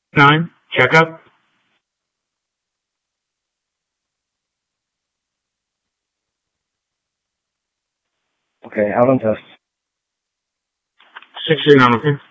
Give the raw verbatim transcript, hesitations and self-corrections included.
Nine, checkup. Okay, out on test. Six, three, nine, okay.